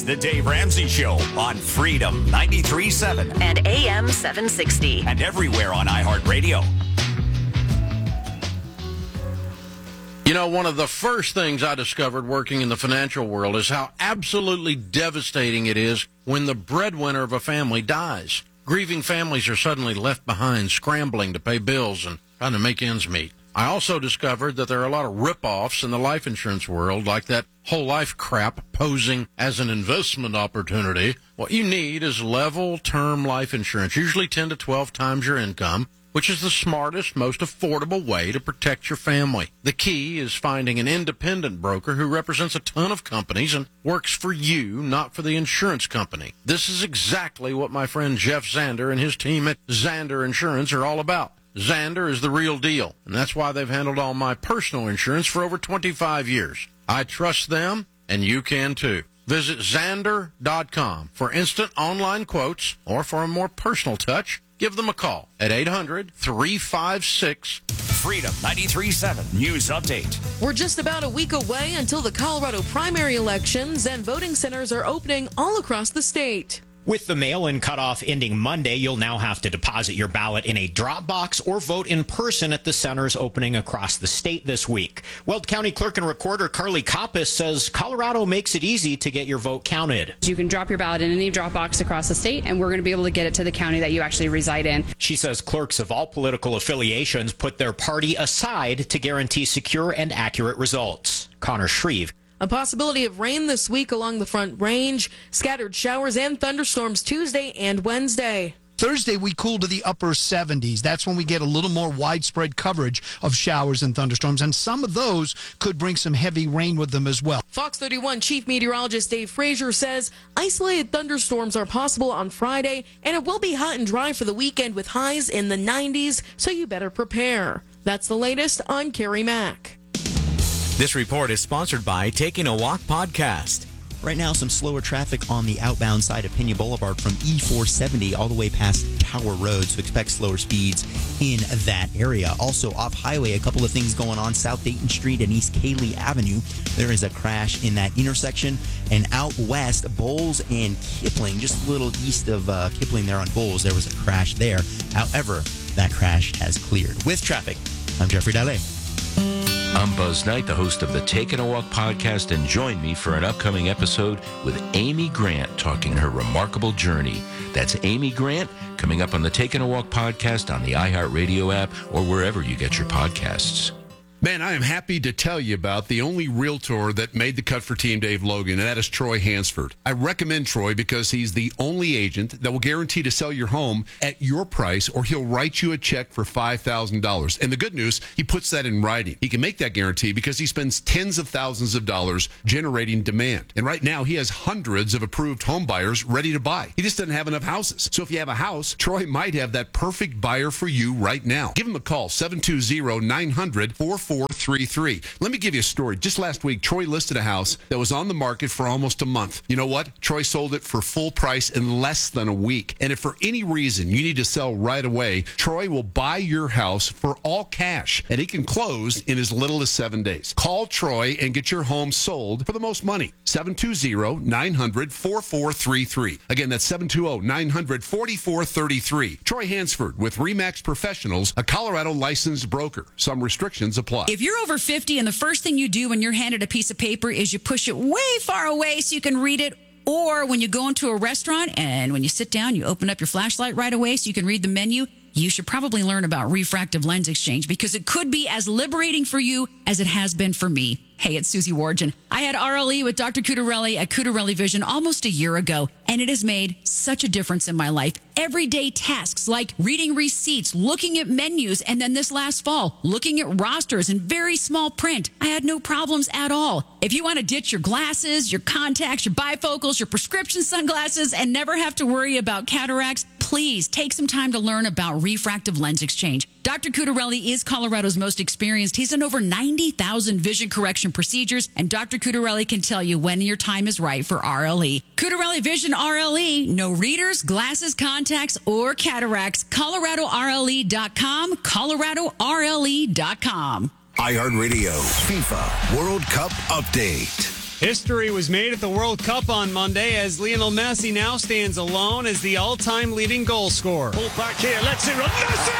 It's the Dave Ramsey Show on Freedom 93.7 and AM 760. and everywhere on iHeartRadio. You know, one of the first things I discovered working in the financial world is how absolutely devastating it is when the breadwinner of a family dies. Grieving families are suddenly left behind, scrambling to pay bills and trying to make ends meet. I also discovered that there are a lot of rip-offs in the life insurance world, like that whole life crap posing as an investment opportunity. What you need is level term life insurance, usually 10 to 12 times your income, which is the smartest, most affordable way to protect your family. The key is finding an independent broker who represents a ton of companies and works for you, not for the insurance company. This is exactly what my friend Jeff Zander and his team at Zander Insurance are all about. Zander is the real deal, and that's why they've handled all my personal insurance for over 25 years. I trust them, and you can too. Visit Zander.com for instant online quotes, or for a more personal touch, give them a call at 800-356. Freedom 93.7 News Update. We're just about a week away until the Colorado primary elections, and voting centers are opening all across the state. With the mail-in cutoff ending Monday, you'll now have to deposit your ballot in a drop box or vote in person at the centers opening across the state this week. Weld County Clerk and Recorder Carly Coppice says Colorado makes it easy to get your vote counted. You can drop your ballot in any drop box across the state, and we're going to be able to get it to the county that you actually reside in. She says clerks of all political affiliations put their party aside to guarantee secure and accurate results. Connor Shreve. A possibility of rain this week along the Front Range. Scattered showers and thunderstorms Tuesday and Wednesday. Thursday, we cool to the upper 70s. That's when we get a little more widespread coverage of showers and thunderstorms, and some of those could bring some heavy rain with them as well. Fox 31 Chief Meteorologist Dave Frazier says isolated thunderstorms are possible on Friday, and it will be hot and dry for the weekend with highs in the 90s, so you better prepare. That's the latest. I'm Carrie Mack. This report is sponsored by Taking a Walk Podcast. Right now, some slower traffic on the outbound side of Pena Boulevard from E470 all the way past Tower Road, so expect slower speeds in that area. Also, off-highway, a couple of things going on. South Dayton Street and East Cayley Avenue, there is a crash in that intersection. And out west, Bowles and Kipling, just a little east of Kipling there on Bowles, there was a crash there. However, that crash has cleared. With traffic, I'm Jeffrey Dalle. I'm Buzz Knight, the host of the Taking a Walk podcast, and join me for an upcoming episode with Amy Grant talking her remarkable journey. That's Amy Grant coming up on the Taking a Walk podcast on the iHeartRadio app or wherever you get your podcasts. Man, I am happy to tell you about the only realtor that made the cut for Team Dave Logan, and that is Troy Hansford. I recommend Troy because he's the only agent that will guarantee to sell your home at your price, or he'll write you a check for $5,000. And the good news, he puts that in writing. He can make that guarantee because he spends tens of thousands of dollars generating demand. And right now, he has hundreds of approved home buyers ready to buy. He just doesn't have enough houses. So if you have a house, Troy might have that perfect buyer for you right now. Give him a call, 720-900-4433. Let me give you a story. Just last week, Troy listed a house that was on the market for almost a month. You know what? Troy sold it for full price in less than a week. And if for any reason you need to sell right away, Troy will buy your house for all cash, and he can close in as little as 7 days. Call Troy and get your home sold for the most money. 720-900-4433. Again, that's 720-900-4433. Troy Hansford with RE/MAX Professionals, a Colorado licensed broker. Some restrictions apply. If you're over 50 and the first thing you do when you're handed a piece of paper is you push it way far away so you can read it, or when you go into a restaurant and when you sit down, you open up your flashlight right away so you can read the menu, you should probably learn about refractive lens exchange because it could be as liberating for you as it has been for me. Hey, it's Susie Wargin. I had RLE with Dr. Cutarelli at Cutarelli Vision almost a year ago, and it has made such a difference in my life. Everyday tasks like reading receipts, looking at menus, and then this last fall, looking at rosters in very small print. I had no problems at all. If you want to ditch your glasses, your contacts, your bifocals, your prescription sunglasses, and never have to worry about cataracts, please take some time to learn about refractive lens exchange. Dr. Cutarelli is Colorado's most experienced. He's done over 90,000 vision correction procedures, and Dr. Cutarelli can tell you when your time is right for RLE. Cutarelli Vision RLE, no readers, glasses, contacts, or cataracts. ColoradoRLE.com, ColoradoRLE.com. iHeartRadio FIFA World Cup Update. History was made at the World Cup on Monday as Lionel Messi now stands alone as the all-time leading goal scorer. Ball back here, let's it run. Messi!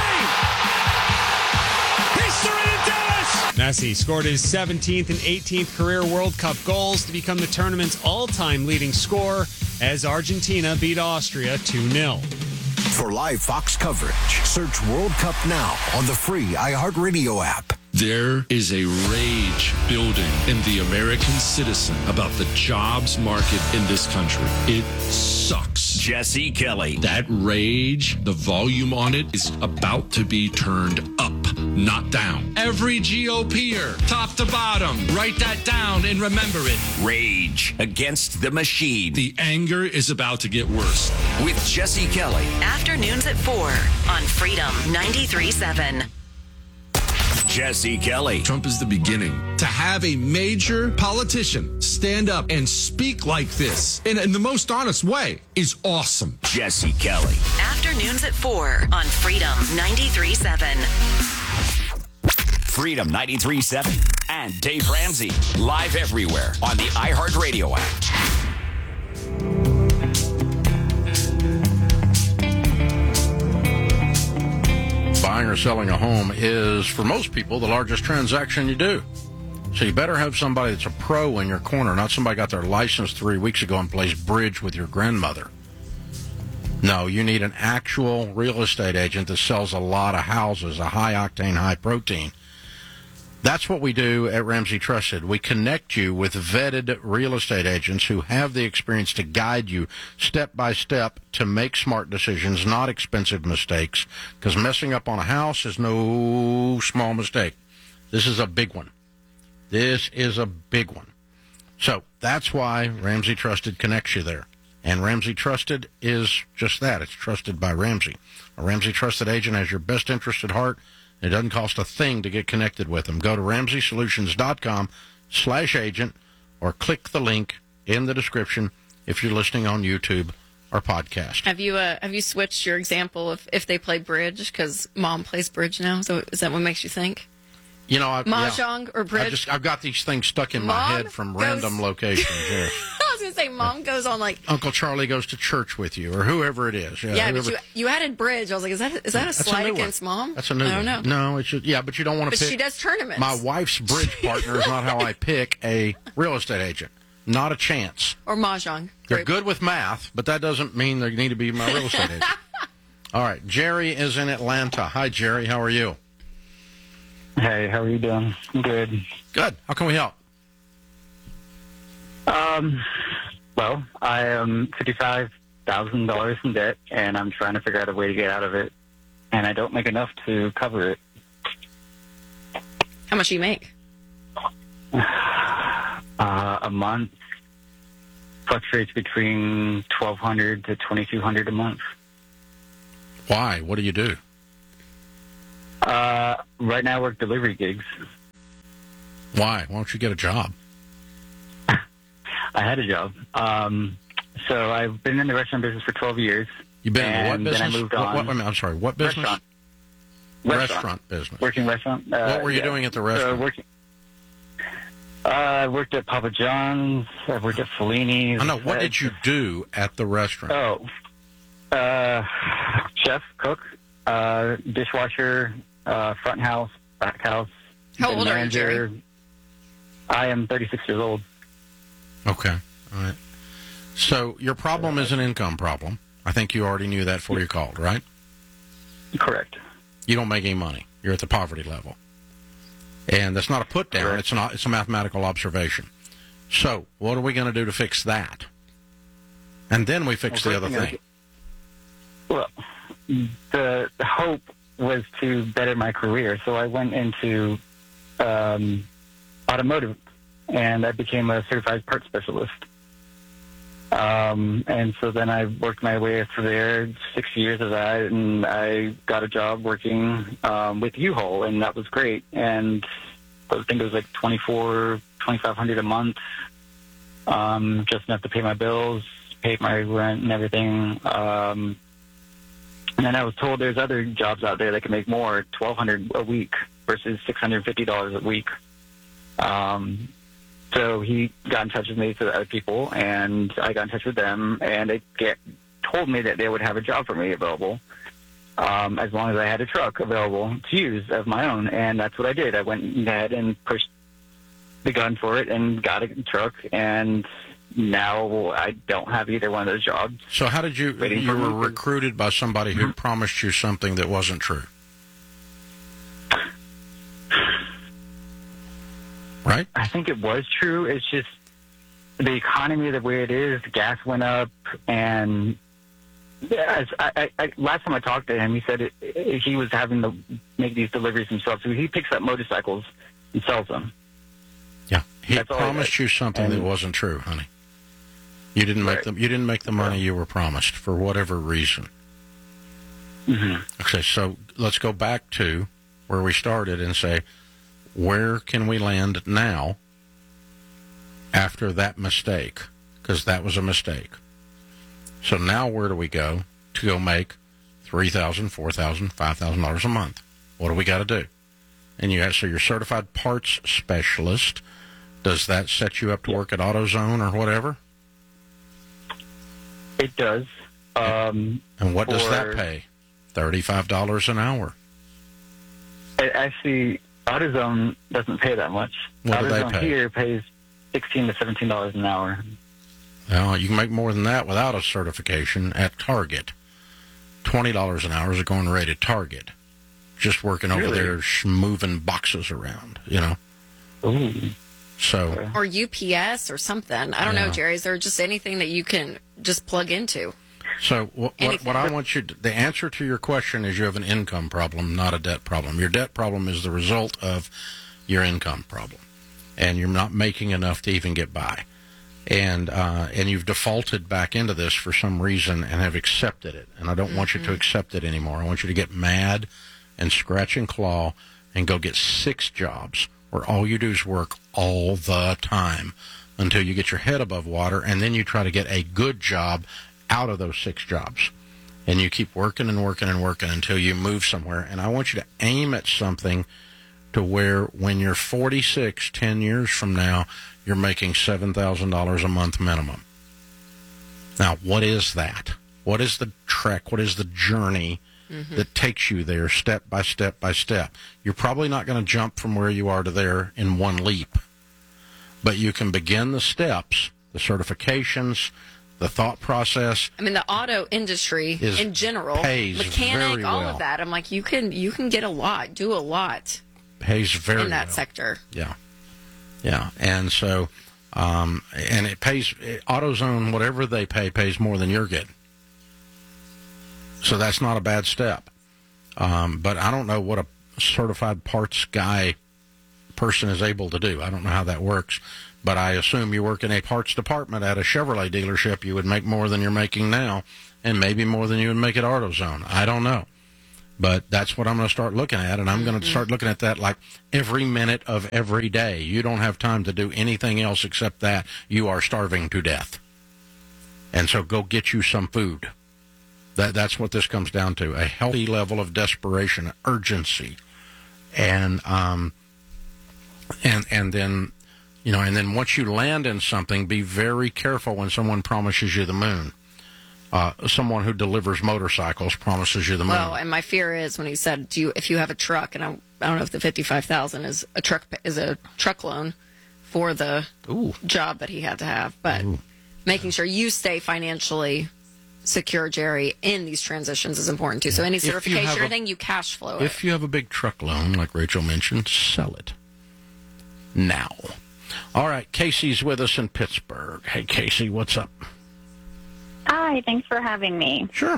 History in Dallas! Messi scored his 17th and 18th career World Cup goals to become the tournament's all-time leading scorer as Argentina beat Austria 2-0. For live Fox coverage, search World Cup now on the free iHeartRadio app. There is a rage building in the American citizen about the jobs market in this country. It sucks. Jesse Kelly. That rage, the volume on it is about to be turned up, not down. Every GOPer, top to bottom, write that down and remember it. Rage against the machine. The anger is about to get worse. With Jesse Kelly. Afternoons at 4 on Freedom 93.7. Jesse Kelly. Trump is the beginning. To have a major politician stand up and speak like this in the most honest way is awesome. Jesse Kelly. Afternoons at 4 on Freedom 93.7. Freedom 93.7 and Dave Ramsey. Live everywhere on the iHeartRadio app. Buying or selling a home is, for most people, the largest transaction you do. So you better have somebody that's a pro in your corner, not somebody got their license 3 weeks ago and plays bridge with your grandmother. No, you need an actual real estate agent that sells a lot of houses, a high-octane, high-protein. That's what we do at Ramsey Trusted. We connect you with vetted real estate agents who have the experience to guide you step by step to make smart decisions, not expensive mistakes, because messing up on a house is no small mistake. This is a big one. This is a big one. So that's why Ramsey Trusted connects you there. And Ramsey Trusted is just that. It's trusted by Ramsey. A Ramsey Trusted agent has your best interest at heart. It doesn't cost a thing to get connected with them. Go to RamseySolutions.com/agent or click the link in the description if you're listening on YouTube or podcast. Have you switched your example of if they play bridge because Mom plays bridge now? So is that what makes you think? You know, Mahjong or bridge? I've got these things stuck in my head from random locations. Yeah. I was going to say, Mom goes on like Uncle Charlie goes to church with you, or whoever it is. Yeah, whoever. But you added bridge. I was like, is that a slight against Mom? That's a new one. I don't know. No, it's just, but you don't want to pick. But she does tournaments. My wife's bridge partner is not how I pick a real estate agent. Not a chance. Or Mahjong. They're good with math, but that doesn't mean they need to be my real estate agent. All right, Jerry is in Atlanta. Hi, Jerry. How are you? Hey, how are you doing? I'm good. Good. How can we help? Well, I am $55,000 in debt, and I'm trying to figure out a way to get out of it, and I don't make enough to cover it. How much do you make? A month fluctuates between $1,200 to $2,200 a month. Why? What do you do? Right now I work delivery gigs. Why? Why don't you get a job? I had a job. So I've been in the restaurant business for 12 years. You've been in what business? Then I moved on. I'm sorry, what business? Restaurant business. Working restaurant. What were you doing at the restaurant? I worked at Papa John's. I worked at Fellini's. I know. What did you do at the restaurant? Chef, cook, dishwasher, front house, back house. How old are you, Jerry? I am 36 years old. Okay. All right. So your problem is an income problem. I think you already knew that before you called, right? Correct. You don't make any money. You're at the poverty level. And that's not a put down. It's a mathematical observation. So what are we going to do to fix that? And then we fix the other thing. Well, the hope was to better my career. So I went into automotive, and I became a certified parts specialist. And so then I worked my way through there, 6 years of that, and I got a job working with U-Haul, and that was great. And I think it was like $2,500 a month, just enough to pay my bills, pay my rent and everything. And then I was told there's other jobs out there that can make more, $1,200 a week versus $650 a week. So he got in touch with me to the other people, and I got in touch with them, and they told me that they would have a job for me available as long as I had a truck available to use of my own. And that's what I did. I went ahead and pushed the gun for it and got a truck, and now I don't have either one of those jobs. So how did you were recruited by somebody who promised you something that wasn't true? Right? I think it was true. It's just the economy the way it is. Gas went up, and I last time I talked to him, he said he was having to make these deliveries himself. So he picks up motorcycles and sells them. Yeah, he promised you something that wasn't true, honey. You didn't make them. You didn't make the money you were promised for whatever reason. Mm-hmm. Okay, so let's go back to where we started and say, where can we land now after that mistake? Because that was a mistake. So now where do we go to go make $3,000, $4,000, $5,000 a month? What do we got to do? And so you're certified parts specialist. Does that set you up to work at AutoZone or whatever? It does. And what does that pay? $35 an hour. Actually, AutoZone doesn't pay that much. What do they AutoZone pay? here pays $16 to $17 an hour. Well, you can make more than that without a certification at Target. $20 an hour is a going rate at Target. Just working over there, moving boxes around, you know. Ooh. So. Or UPS or something. I don't know, Jerry. Is there just anything that you can just plug into? So what I want you to, the answer to your question is you have an income problem, not a debt problem. Your debt problem is the result of your income problem, and you're not making enough to even get by, and you've defaulted back into this for some reason and have accepted it. And I don't want you to accept it anymore. I want you to get mad and scratch and claw and go get 6 jobs where all you do is work all the time until you get your head above water, and then you try to get a good job out of those 6 jobs. And you keep working and working and working until you move somewhere. And I want you to aim at something to where when you're 46, 10 years from now, you're making $7,000 a month minimum. Now, what is that? What is the trek? What is the journey that takes you there step by step by step? You're probably not going to jump from where you are to there in one leap. But you can begin the steps, the certifications, the thought process. I mean, the auto industry in general, pays mechanic, very all well. of that. I'm like, you can get a lot, do a lot Pays very in that well. sector. Yeah. Yeah. And so, and it pays, AutoZone, whatever they pay, pays more than you're getting. So that's not a bad step. But I don't know what a certified parts guy person is able to do. I don't know how that works. But I assume you work in a parts department at a Chevrolet dealership, you would make more than you're making now, and maybe more than you would make at AutoZone. I don't know. But that's what I'm going to start looking at, and I'm going to start looking at that like every minute of every day. You don't have time to do anything else except that. You are starving to death. And so go get you some food. That's what this comes down to, a healthy level of desperation, urgency. And then, you know, and then once you land in something, be very careful when someone promises you the moon. Someone who delivers motorcycles promises you the moon. Well, and my fear is when he said, if you have a truck, and I don't know if the $55,000 is a truck loan for the job that he had to have, but making sure you stay financially secure, Jerry, in these transitions is important too. So any certification or anything, you cash flow it. If you have a big truck loan, like Rachel mentioned, sell it now. All right, Casey's with us in Pittsburgh. Hey, Casey, what's up? Hi, thanks for having me. Sure.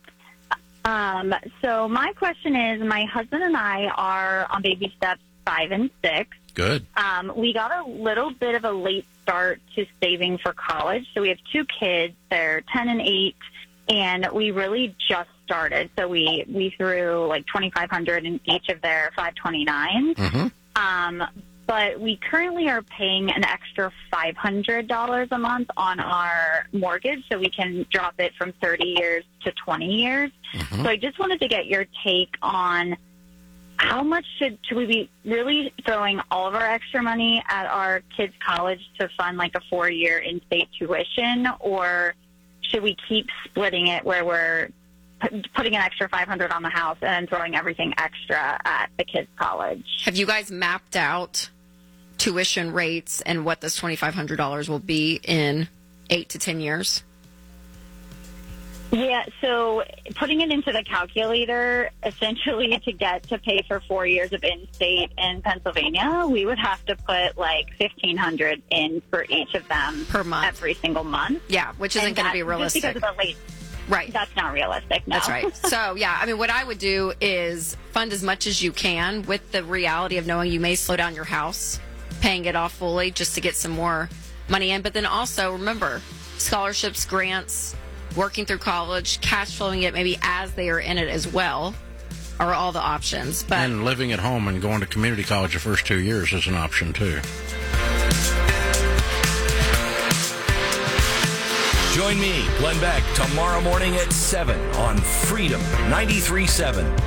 So my question is, my husband and I are on baby steps 5 and 6. Good. We got a little bit of a late start to saving for college. So we have 2 kids. They're 10 and 8, and we really just started. So we threw like $2,500 in each of their 529s. But we currently are paying an extra $500 a month on our mortgage, so we can drop it from 30 years to 20 years. So I just wanted to get your take on how much should we be really throwing all of our extra money at our kids' college to fund like a 4-year in-state tuition, or should we keep splitting it where we're putting an extra $500 on the house and then throwing everything extra at the kids' college? Have you guys mapped out tuition rates and what this $2,500 will be in 8 to 10 years? Yeah, so putting it into the calculator, essentially to pay for 4 years of in-state in Pennsylvania, we would have to put like $1,500 in for each of them per month, every single month. Yeah, which isn't going to be realistic. Just because of the late. Right. That's not realistic, no. That's right. So, yeah, I mean, what I would do is fund as much as you can with the reality of knowing you may slow down your house, paying it off fully just to get some more money in. But then also, remember, scholarships, grants, working through college, cash flowing it maybe as they are in it as well are all the options. But and living at home and going to community college the first 2 years is an option, too. Join me, Glenn Beck, tomorrow morning at 7 on Freedom 93.7.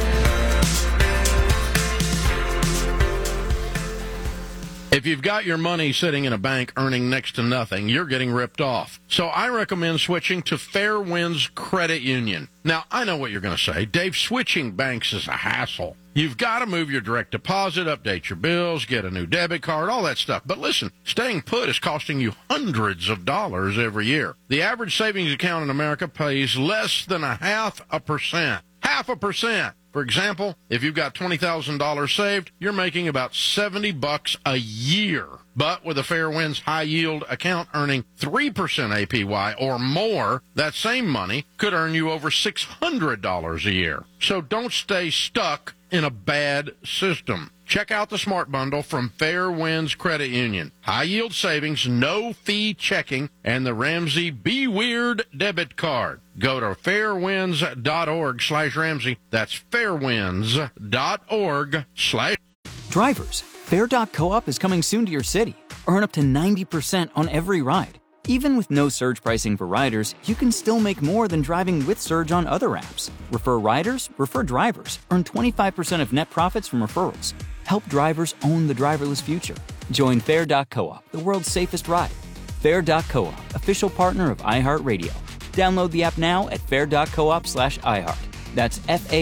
If you've got your money sitting in a bank earning next to nothing, you're getting ripped off. So I recommend switching to Fairwinds Credit Union. Now, I know what you're going to say. Dave, switching banks is a hassle. You've got to move your direct deposit, update your bills, get a new debit card, all that stuff. But listen, staying put is costing you hundreds of dollars every year. The average savings account in America pays less than 0.5%. 0.5%. For example, if you've got $20,000 saved, you're making about $70 a year. But with a Fairwinds high-yield account earning 3% APY or more, that same money could earn you over $600 a year. So don't stay stuck in a bad system. Check out the Smart Bundle from Fairwinds Credit Union. High-yield savings, no-fee checking, and the Ramsey Be Weird debit card. Go to fairwinds.org/Ramsey. That's fairwinds.org/. Drivers, Fair.coop is coming soon to your city. Earn up to 90% on every ride. Even with no surge pricing for riders, you can still make more than driving with surge on other apps. Refer riders, refer drivers. Earn 25% of net profits from referrals. Help drivers own the driverless future. Join Fair.coop, the world's safest ride. Fair.coop, official partner of iHeartRadio. Download the app now at fair.coop/iHeart. That's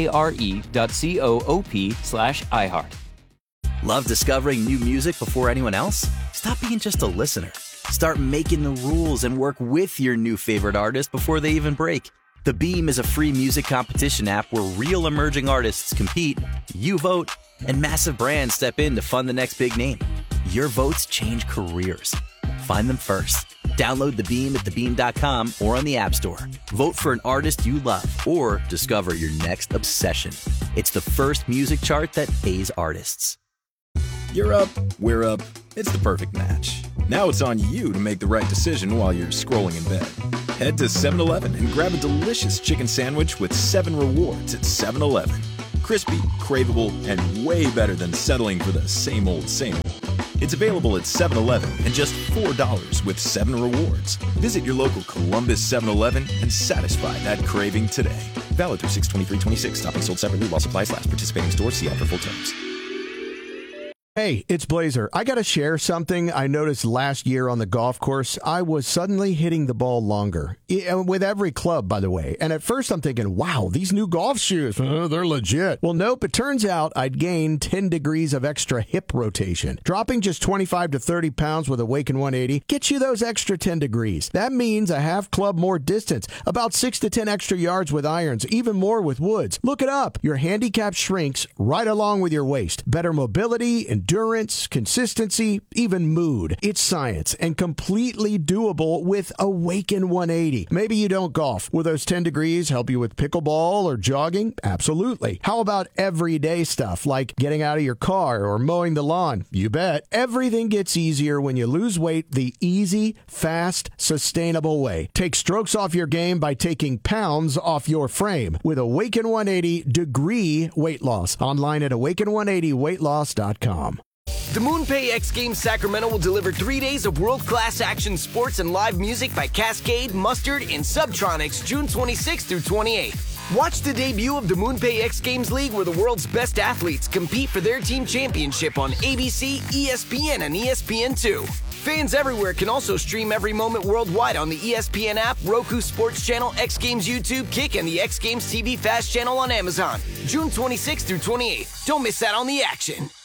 FARE.coop/iHeart. Love discovering new music before anyone else? Stop being just a listener. Start making the rules and work with your new favorite artist before they even break. The Beam is a free music competition app where real emerging artists compete, you vote, and massive brands step in to fund the next big name. Your votes change careers. Find them first. Download The Beam at thebeam.com or on the App Store. Vote for an artist you love or discover your next obsession. It's the first music chart that pays artists. You're up, we're up. It's the perfect match. Now it's on you to make the right decision while you're scrolling in bed. Head to 7-Eleven and grab a delicious chicken sandwich with 7 rewards at 7-Eleven. Crispy, craveable, and way better than settling for the same old, same old. It's available at 7-Eleven and just $4 with 7 rewards. Visit your local Columbus 7-Eleven and satisfy that craving today. Valid through 6/23/26. Stopping sold separately while supplies last. Participating stores see offer full terms. Hey, it's Blazer. I got to share something I noticed last year on the golf course. I was suddenly hitting the ball longer, with every club, by the way. And at first I'm thinking, wow, these new golf shoes, they're legit. Well, nope, it turns out I'd gained 10 degrees of extra hip rotation. Dropping just 25 to 30 pounds with Awaken 180 gets you those extra 10 degrees. That means a half club more distance, about 6 to 10 extra yards with irons, even more with woods. Look it up. Your handicap shrinks right along with your waist. Better mobility, endurance, consistency, even mood. It's science and completely doable with Awaken 180. Maybe you don't golf. Will those 10 degrees help you with pickleball or jogging? Absolutely. How about everyday stuff like getting out of your car or mowing the lawn? You bet. Everything gets easier when you lose weight the easy, fast, sustainable way. Take strokes off your game by taking pounds off your frame with Awaken 180 Degree Weight Loss. Online at awaken180weightloss.com. The MoonPay X Games Sacramento will deliver 3 days of world-class action sports and live music by Cascade, Mustard, and Subtronics June 26th through 28th. Watch the debut of the MoonPay X Games League, where the world's best athletes compete for their team championship on ABC, ESPN, and ESPN2. Fans everywhere can also stream every moment worldwide on the ESPN app, Roku Sports Channel, X Games YouTube, Kick, and the X Games TV Fast channel on Amazon. June 26th through 28th. Don't miss out on the action.